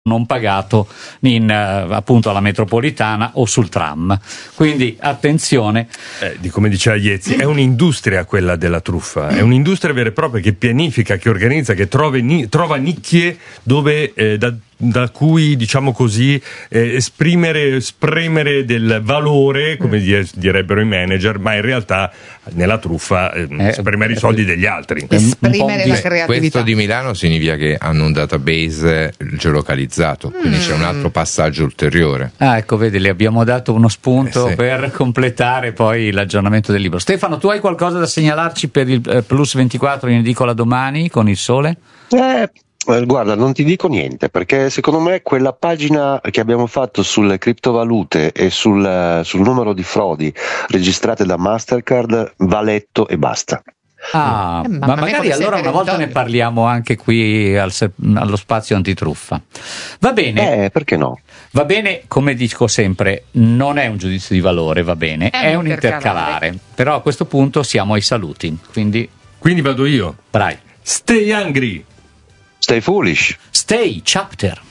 non pagato appunto alla metropolitana o sul tram. Quindi attenzione. Come diceva Iezzi, è un'industria quella della truffa, è un'industria vera e propria che pianifica, che organizza, che trova nicchie dove da cui, diciamo così, spremere del valore, come direbbero i manager, ma in realtà nella truffa spremere i soldi degli altri. Esprimere la creatività. Questo di Milano significa che hanno un database geolocalizzato, quindi c'è un altro passaggio ulteriore. Ecco, vedi, le abbiamo dato uno spunto per completare poi l'aggiornamento del libro. Stefano, tu hai qualcosa da segnalarci per il Plus 24 in edicola domani con il Sole? Guarda, non ti dico niente, perché secondo me quella pagina che abbiamo fatto sulle criptovalute e sul numero di frodi registrate da Mastercard va letto e basta. Ma magari allora una volta ne parliamo anche qui allo spazio antitruffa. Va bene. Perché no? Va bene, come dico sempre, non è un giudizio di valore, va bene, è un intercalare. Però a questo punto siamo ai saluti, quindi vado io. Vai. Stay hungry. Stay foolish. Stay chapter.